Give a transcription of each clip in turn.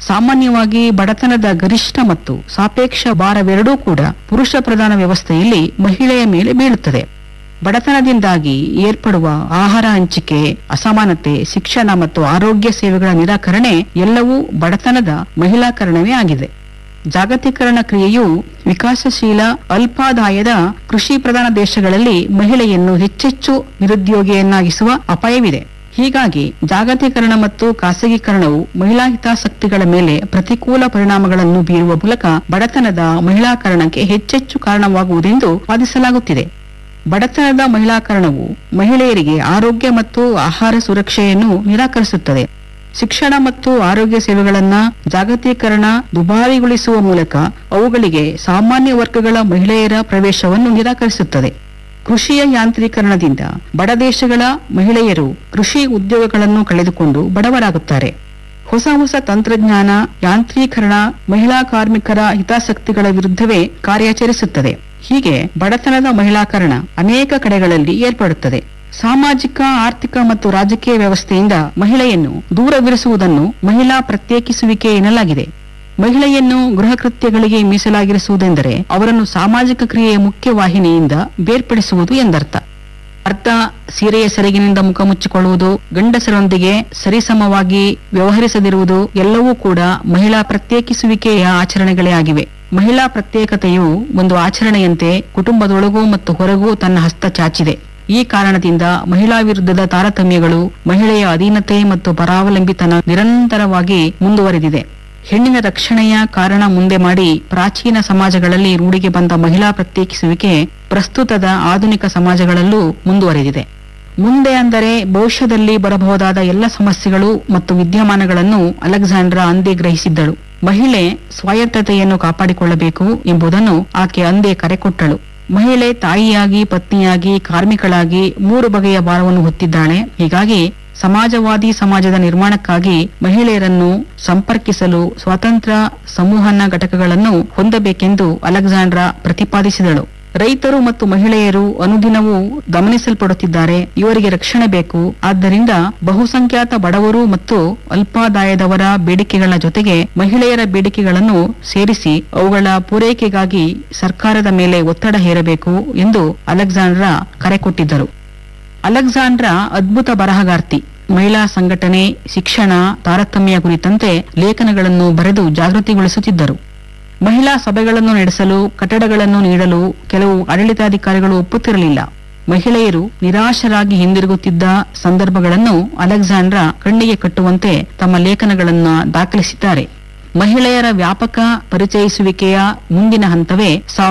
ಸಾಮಾನ್ಯವಾಗಿ ಬಡತನದ ಗರಿಷ್ಠ ಮತ್ತು ಸಾಪೇಕ್ಷ ಭಾರವೆರಡೂ ಕೂಡ ಪುರುಷ ಪ್ರಧಾನ ವ್ಯವಸ್ಥೆಯಲ್ಲಿ ಮಹಿಳೆಯ ಮೇಲೆ ಬೀಳುತ್ತದೆ. ಬಡತನದಿಂದಾಗಿ ಏರ್ಪಡುವ ಆಹಾರ ಹಂಚಿಕೆ, ಅಸಮಾನತೆ, ಶಿಕ್ಷಣ ಮತ್ತು ಆರೋಗ್ಯ ಸೇವೆಗಳ ನಿರಾಕರಣೆ ಎಲ್ಲವೂ ಬಡತನದ ಮಹಿಳಾಕರಣವೇ ಆಗಿದೆ. ಜಾಗತೀಕರಣ ಕ್ರಿಯೆಯು ವಿಕಾಸಶೀಲ ಅಲ್ಪಾದಾಯದ ಕೃಷಿ ಪ್ರಧಾನ ದೇಶಗಳಲ್ಲಿ ಮಹಿಳೆಯನ್ನು ಹೆಚ್ಚೆಚ್ಚು ನಿರುದ್ಯೋಗಿಯನ್ನಾಗಿಸುವ ಅಪಾಯವಿದೆ. ಹೀಗಾಗಿ ಜಾಗತೀಕರಣ ಮತ್ತು ಖಾಸಗೀಕರಣವು ಮಹಿಳಾ ಹಿತಾಸಕ್ತಿಗಳ ಮೇಲೆ ಪ್ರತಿಕೂಲ ಪರಿಣಾಮಗಳನ್ನು ಬೀರುವ ಮೂಲಕ ಬಡತನದ ಮಹಿಳಾಕರಣಕ್ಕೆ ಹೆಚ್ಚೆಚ್ಚು ಕಾರಣವಾಗುವುದೆಂದು ವಾದಿಸಲಾಗುತ್ತಿದೆ. ಬಡತನದ ಮಹಿಳಾಕರಣವು ಮಹಿಳೆಯರಿಗೆ ಆರೋಗ್ಯ ಮತ್ತು ಆಹಾರ ಸುರಕ್ಷೆಯನ್ನು ನಿರಾಕರಿಸುತ್ತದೆ. ಶಿಕ್ಷಣ ಮತ್ತು ಆರೋಗ್ಯ ಸೇವೆಗಳನ್ನ ಜಾಗತೀಕರಣ ದುಬಾರಿಗೊಳಿಸುವ ಮೂಲಕ ಅವುಗಳಿಗೆ ಸಾಮಾನ್ಯ ವರ್ಗಗಳ ಮಹಿಳೆಯರ ಪ್ರವೇಶವನ್ನು ನಿರಾಕರಿಸುತ್ತದೆ. ಕೃಷಿಯ ಯಾಂತ್ರೀಕರಣದಿಂದ ಬಡ ದೇಶಗಳ ಮಹಿಳೆಯರು ಕೃಷಿ ಉದ್ಯೋಗಗಳನ್ನು ಕಳೆದುಕೊಂಡು ಬಡವರಾಗುತ್ತಾರೆ. ಹೊಸ ತಂತ್ರಜ್ಞಾನ ಯಾಂತ್ರೀಕರಣ ಮಹಿಳಾ ಕಾರ್ಮಿಕರ ಹಿತಾಸಕ್ತಿಗಳ ವಿರುದ್ಧವೇ ಕಾರ್ಯಾಚರಿಸುತ್ತದೆ. ಹೀಗೆ ಬಡತನದ ಮಹಿಳಾಕರಣ ಅನೇಕ ಕಡೆಗಳಲ್ಲಿ ಏರ್ಪಡುತ್ತದೆ. ಸಾಮಾಜಿಕ, ಆರ್ಥಿಕ ಮತ್ತು ರಾಜಕೀಯ ವ್ಯವಸ್ಥೆಯಿಂದ ಮಹಿಳೆಯನ್ನು ದೂರವಿರಿಸುವುದನ್ನು ಮಹಿಳಾ ಪ್ರತ್ಯೇಕಿಸುವಿಕೆ ಎನ್ನಲಾಗಿದೆ. ಮಹಿಳೆಯನ್ನು ಗೃಹ ಕೃತ್ಯಗಳಿಗೆ ಮೀಸಲಾಗಿರಿಸುವುದೆಂದರೆ ಅವರನ್ನು ಸಾಮಾಜಿಕ ಕ್ರಿಯೆಯ ಮುಖ್ಯ ವಾಹಿನಿಯಿಂದ ಬೇರ್ಪಡಿಸುವುದು ಎಂದರ್ಥ. ಸೀರೆಯ ಸೆರಗಿನಿಂದ ಮುಖ ಮುಚ್ಚಿಕೊಳ್ಳುವುದು, ಗಂಡಸರೊಂದಿಗೆ ಸರಿಸಮವಾಗಿ ವ್ಯವಹರಿಸದಿರುವುದು ಎಲ್ಲವೂ ಕೂಡ ಮಹಿಳಾ ಪ್ರತ್ಯೇಕಿಸುವಿಕೆಯ ಆಚರಣೆಗಳೇ ಆಗಿವೆ. ಮಹಿಳಾ ಪ್ರತ್ಯೇಕತೆಯು ಒಂದು ಆಚರಣೆಯಂತೆ ಕುಟುಂಬದೊಳಗೂ ಮತ್ತು ಹೊರಗೂ ತನ್ನ ಹಸ್ತ ಚಾಚಿದೆ. ಈ ಕಾರಣದಿಂದ ಮಹಿಳಾ ವಿರುದ್ಧದ ತಾರತಮ್ಯಗಳು, ಮಹಿಳೆಯ ಅಧೀನತೆ ಮತ್ತು ಪರಾವಲಂಬಿತನ ನಿರಂತರವಾಗಿ ಮುಂದುವರೆದಿದೆ. ಹೆಣ್ಣಿನ ರಕ್ಷಣೆಯ ಕಾರಣ ಮುಂದೆ ಮಾಡಿ ಪ್ರಾಚೀನ ಸಮಾಜಗಳಲ್ಲಿ ರೂಢಿಗೆ ಬಂದ ಮಹಿಳಾ ಪ್ರತ್ಯೇಕಿಸುವಿಕೆ ಪ್ರಸ್ತುತದ ಆಧುನಿಕ ಸಮಾಜಗಳಲ್ಲೂ ಮುಂದುವರೆದಿದೆ. ಮುಂದೆ ಅಂದರೆ ಭವಿಷ್ಯದಲ್ಲಿ ಬರಬಹುದಾದ ಎಲ್ಲ ಸಮಸ್ಯೆಗಳು ಮತ್ತು ವಿದ್ಯಮಾನಗಳನ್ನು ಅಲೆಕ್ಸಾಂಡ್ರಾ ಅಂದೇ ಗ್ರಹಿಸಿದ್ದಳು. ಮಹಿಳೆ ಸ್ವಾಯತ್ತತೆಯನ್ನು ಕಾಪಾಡಿಕೊಳ್ಳಬೇಕು ಎಂಬುದನ್ನು ಆಕೆ ಅಂದೇ ಕರೆಕೊಟ್ಟಳು. ಮಹಿಳೆ ತಾಯಿಯಾಗಿ, ಪತ್ನಿಯಾಗಿ, ಕಾರ್ಮಿಕಳಾಗಿ 3 ಬಗೆಯ ಭಾರವನ್ನು ಹೊತ್ತಿದ್ದಾಳೆ. ಹೀಗಾಗಿ ಸಮಾಜವಾದಿ ಸಮಾಜದ ನಿರ್ಮಾಣಕ್ಕಾಗಿ ಮಹಿಳೆಯರನ್ನು ಸಂಪರ್ಕಿಸಲು ಸ್ವತಂತ್ರ ಸಂವಹನ ಘಟಕಗಳನ್ನು ಹೊಂದಬೇಕೆಂದು ಅಲೆಕ್ಸಾಂಡ್ರಾ ಪ್ರತಿಪಾದಿಸಿದಳು. ರೈತರು ಮತ್ತು ಮಹಿಳೆಯರು ಅನುದಿನವೂ ಗಮನಿಸಲ್ಪಡುತ್ತಿದ್ದಾರೆ. ಇವರಿಗೆ ರಕ್ಷಣೆ ಬೇಕು. ಆದ್ದರಿಂದ ಬಹುಸಂಖ್ಯಾತ ಬಡವರು ಮತ್ತು ಅಲ್ಪಾದಾಯದವರ ಬೇಡಿಕೆಗಳ ಜೊತೆಗೆ ಮಹಿಳೆಯರ ಬೇಡಿಕೆಗಳನ್ನು ಸೇರಿಸಿ ಅವುಗಳ ಪೂರೈಕೆಗಾಗಿ ಸರ್ಕಾರದ ಮೇಲೆ ಒತ್ತಡ ಹೇರಬೇಕು ಎಂದು ಅಲೆಕ್ಸಾಂಡ್ರಾ ಕರೆ ಕೊಟ್ಟಿದ್ದರು. ಅಲೆಕ್ಸಾಂಡ್ರಾ ಅದ್ಭುತ ಬರಹಗಾರ್ತಿ. ಮಹಿಳಾ ಸಂಘಟನೆ, ಶಿಕ್ಷಣ, ತಾರತಮ್ಯ ಕುರಿತಂತೆ ಲೇಖನಗಳನ್ನು ಬರೆದು ಜಾಗೃತಿಗೊಳಿಸುತ್ತಿದ್ದರು. ಮಹಿಳಾ ಸಭೆಗಳನ್ನು ನಡೆಸಲು ಕಟ್ಟಡಗಳನ್ನು ನೀಡಲು ಕೆಲವು ಆಡಳಿತಾಧಿಕಾರಿಗಳು ಒಪ್ಪುತ್ತಿರಲಿಲ್ಲ. ಮಹಿಳೆಯರು ನಿರಾಶರಾಗಿ ಹಿಂದಿರುಗುತ್ತಿದ್ದ ಸಂದರ್ಭಗಳನ್ನು ಅಲೆಕ್ಸಾಂಡ್ರಾ ಕಣ್ಣಿಗೆ ಕಟ್ಟುವಂತೆ ತಮ್ಮ ಲೇಖನಗಳನ್ನು ದಾಖಲಿಸಿದ್ದಾರೆ. ಮಹಿಳೆಯರ ವ್ಯಾಪಕ ಪರಿಚಯಿಸುವಿಕೆಯ ಮುಂದಿನ ಹಂತವೇ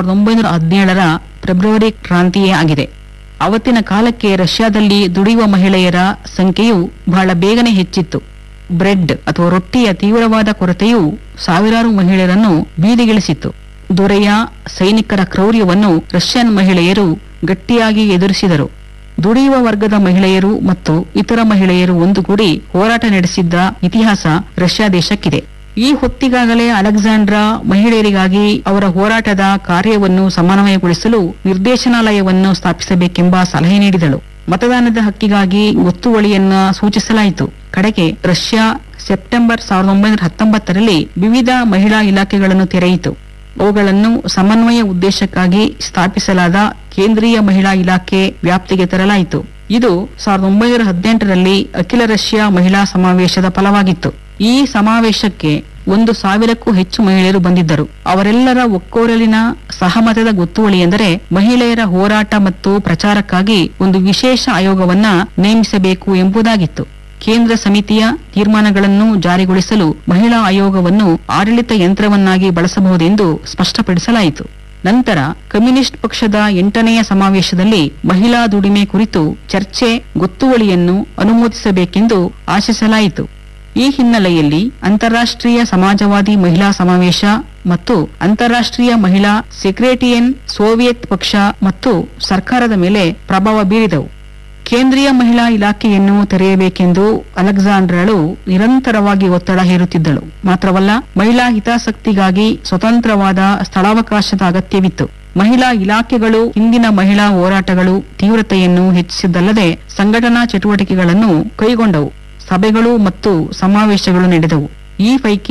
1917ರ ಫೆಬ್ರವರಿ ಕ್ರಾಂತಿಯೇ ಆಗಿದೆ. ಅವತ್ತಿನ ಕಾಲಕ್ಕೆ ರಷ್ಯಾದಲ್ಲಿ ದುಡಿಯುವ ಮಹಿಳೆಯರ ಸಂಖ್ಯೆಯು ಬಹಳ ಬೇಗನೆ ಹೆಚ್ಚಿತ್ತು. ಬ್ರೆಡ್ ಅಥವಾ ರೊಟ್ಟಿಯ ತೀವ್ರವಾದ ಕೊರತೆಯು ಸಾವಿರಾರು ಮಹಿಳೆಯರನ್ನು ಬೀದಿಗಿಳಿಸಿತ್ತು. ದೊರೆಯ ಸೈನಿಕರ ಕ್ರೌರ್ಯವನ್ನು ರಷ್ಯನ್ ಮಹಿಳೆಯರು ಗಟ್ಟಿಯಾಗಿ ಎದುರಿಸಿದರು. ದುಡಿಯುವ ವರ್ಗದ ಮಹಿಳೆಯರು ಮತ್ತು ಇತರ ಮಹಿಳೆಯರು ಒಂದುಗೂಡಿ ಹೋರಾಟ ನಡೆಸಿದ್ದ ಇತಿಹಾಸ ರಷ್ಯಾ ದೇಶಕ್ಕಿದೆ. ಈ ಹೊತ್ತಿಗಾಗಲೇ ಅಲೆಕ್ಸಾಂಡ್ರಾ ಮಹಿಳೆಯರಿಗಾಗಿ ಅವರ ಹೋರಾಟದ ಕಾರ್ಯವನ್ನು ಸಮನ್ವಯಗೊಳಿಸಲು ನಿರ್ದೇಶನಾಲಯವನ್ನು ಸ್ಥಾಪಿಸಬೇಕೆಂಬ ಸಲಹೆ ನೀಡಿದಳು. ಮತದಾನದ ಹಕ್ಕಿಗಾಗಿ ಗೊತ್ತುವಳಿಯನ್ನ ಸೂಚಿಸಲಾಯಿತು. ಕಡೆಗೆ ರಷ್ಯಾ ಸೆಪ್ಟೆಂಬರ್ 1919ರಲ್ಲಿ ವಿವಿಧ ಮಹಿಳಾ ಇಲಾಖೆಗಳನ್ನು ತೆರೆಯಿತು. ಅವುಗಳನ್ನು ಸಮನ್ವಯ ಉದ್ದೇಶಕ್ಕಾಗಿ ಸ್ಥಾಪಿಸಲಾದ ಕೇಂದ್ರೀಯ ಮಹಿಳಾ ಇಲಾಖೆ ವ್ಯಾಪ್ತಿಗೆ ತರಲಾಯಿತು. ಇದು 1918ರಲ್ಲಿ ಅಖಿಲ ರಷ್ಯಾ ಮಹಿಳಾ ಸಮಾವೇಶದ ಫಲವಾಗಿತ್ತು. ಈ ಸಮಾವೇಶಕ್ಕೆ 1,000ಕ್ಕೂ ಹೆಚ್ಚು ಮಹಿಳೆಯರು ಬಂದಿದ್ದರು. ಅವರೆಲ್ಲರ ಒಕ್ಕೊರಲಿನ ಸಹಮತದ ಗೊತ್ತುವಳಿ ಎಂದರೆ ಮಹಿಳೆಯರ ಹೋರಾಟ ಮತ್ತು ಪ್ರಚಾರಕ್ಕಾಗಿ ಒಂದು ವಿಶೇಷ ಆಯೋಗವನ್ನ ನೇಮಿಸಬೇಕು ಎಂಬುದಾಗಿತ್ತು. ಕೇಂದ್ರ ಸಮಿತಿಯ ತೀರ್ಮಾನಗಳನ್ನು ಜಾರಿಗೊಳಿಸಲು ಮಹಿಳಾ ಆಯೋಗವನ್ನು ಆಡಳಿತ ಯಂತ್ರವನ್ನಾಗಿ ಬಳಸಬಹುದೆಂದು ಸ್ಪಷ್ಟಪಡಿಸಲಾಯಿತು. ನಂತರ ಕಮ್ಯುನಿಸ್ಟ್ ಪಕ್ಷದ 8ನೆಯ ಸಮಾವೇಶದಲ್ಲಿ ಮಹಿಳಾ ದುಡಿಮೆ ಕುರಿತು ಚರ್ಚೆ ಗೊತ್ತುವಳಿಯನ್ನು ಅನುಮೋದಿಸಬೇಕೆಂದು ಆಶಿಸಲಾಯಿತು. ಈ ಹಿನ್ನೆಲೆಯಲ್ಲಿ ಅಂತಾರಾಷ್ಟ್ರೀಯ ಸಮಾಜವಾದಿ ಮಹಿಳಾ ಸಮಾವೇಶ ಮತ್ತು ಅಂತಾರಾಷ್ಟ್ರೀಯ ಮಹಿಳಾ ಸೆಕ್ರೆಟರಿಯೇಟ್ ಸೋವಿಯತ್ ಪಕ್ಷ ಮತ್ತು ಸರ್ಕಾರದ ಮೇಲೆ ಪ್ರಭಾವ ಬೀರಿದವು. ಕೇಂದ್ರೀಯ ಮಹಿಳಾ ಇಲಾಖೆಯನ್ನು ತೆರೆಯಬೇಕೆಂದು ಅಲೆಕ್ಸಾಂಡ್ರಾಳು ನಿರಂತರವಾಗಿ ಒತ್ತಡ ಹೇರುತ್ತಿದ್ದಳು. ಮಾತ್ರವಲ್ಲ, ಮಹಿಳಾ ಹಿತಾಸಕ್ತಿಗಾಗಿ ಸ್ವತಂತ್ರವಾದ ಸ್ಥಳಾವಕಾಶದ ಅಗತ್ಯವಿತ್ತು. ಮಹಿಳಾ ಇಲಾಖೆಗಳು ಹಿಂದಿನ ಮಹಿಳಾ ಹೋರಾಟಗಳು ತೀವ್ರತೆಯನ್ನು ಹೆಚ್ಚಿಸಿದ್ದಲ್ಲದೆ ಸಂಘಟನಾ ಚಟುವಟಿಕೆಗಳನ್ನು ಕೈಗೊಂಡವು. ಸಭೆಗಳು ಮತ್ತು ಸಮಾವೇಶಗಳು ನಡೆದವು. ಈ ಪೈಕಿ